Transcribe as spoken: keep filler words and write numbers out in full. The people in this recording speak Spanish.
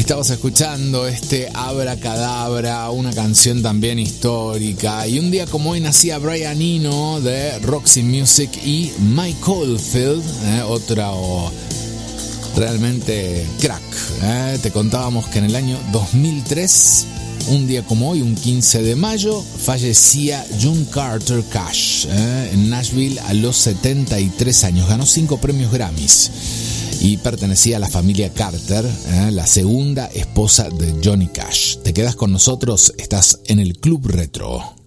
Estamos escuchando este Abracadabra, una canción también histórica. Y un día como hoy nacía Brian Eno de Roxy Music y Mike Oldfield, eh, otro realmente crack. Eh. Te contábamos que en el año dos mil tres, un día como hoy, un quince de mayo, fallecía June Carter Cash eh, en Nashville a los setenta y tres años. Ganó cinco premios Grammys y pertenecía a la familia Carter, eh, la segunda esposa de Johnny Cash. Te quedas con nosotros, estás en el Club Retro.